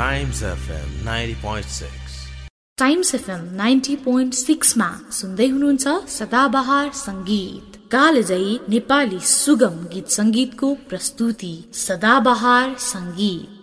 Times FM 90.6 times FM 90.6 मा सुन्दै हुनुहुन्छ सदाबहार संगीत, कालजयी नेपाली सुगम गीत संगीतको प्रस्तुति सदाबहार संगीत।